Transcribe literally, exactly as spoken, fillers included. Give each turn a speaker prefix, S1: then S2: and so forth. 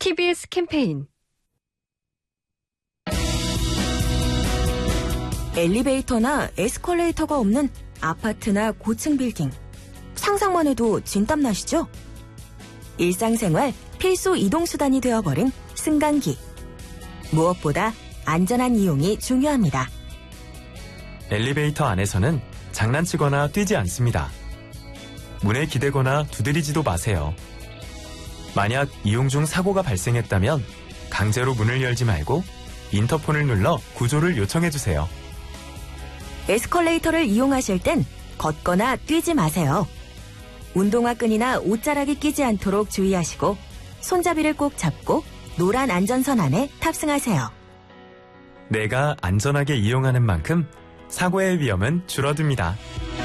S1: 티비에스 캠페인.
S2: 엘리베이터나 에스컬레이터가 없는 아파트나 고층 빌딩. 상상만 해도 진땀 나시죠? 일상생활 필수 이동수단이 되어버린 승강기. 무엇보다 안전한 이용이 중요합니다.
S3: 엘리베이터 안에서는 장난치거나 뛰지 않습니다. 문에 기대거나 두드리지도 마세요. 만약 이용 중 사고가 발생했다면 강제로 문을 열지 말고 인터폰을 눌러 구조를 요청해주세요.
S2: 에스컬레이터를 이용하실 땐 걷거나 뛰지 마세요. 운동화 끈이나 옷자락이 끼지 않도록 주의하시고 손잡이를 꼭 잡고 노란 안전선 안에 탑승하세요.
S3: 내가 안전하게 이용하는 만큼 사고의 위험은 줄어듭니다.